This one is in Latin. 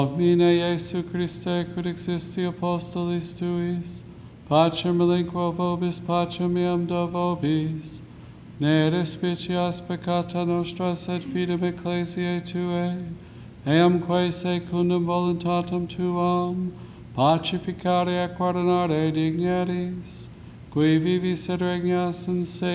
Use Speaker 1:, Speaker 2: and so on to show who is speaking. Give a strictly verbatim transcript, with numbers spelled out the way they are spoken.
Speaker 1: Mine Iesu Christe, quid existi apostolis tuis, pacem relinquo vobis, pacem meam do vobis, ne respicias peccata nostra, sed fidem ecclesiae Tuae, eam quae secundum voluntatem Tuam, pacificare et guardinare digneris, qui vivis et regnas in se